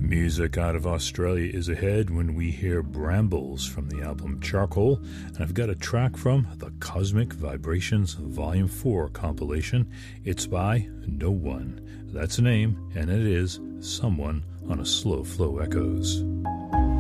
Music out of Australia is ahead when we hear Brambles from the album Charcoal, and I've got a track from the Cosmic Vibrations Volume 4 compilation. It's by No One. That's a name, and it is Someone on a Slow Flow Echoes.